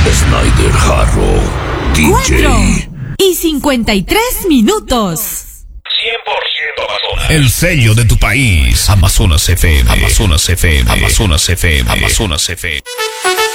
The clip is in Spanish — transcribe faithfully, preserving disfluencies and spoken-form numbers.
Snyder Jarro, D J. Y cincuenta y tres minutos. cien por ciento Amazonas. El sello de tu país. Amazonas F M. Amazonas F M. Amazonas F M. Amazonas F M.